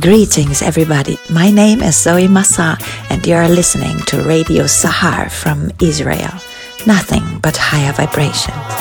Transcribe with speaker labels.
Speaker 1: Greetings, everybody. My name is Zoe Massa, and you are listening to Radio Sahar from Israel. Nothing but higher vibrations.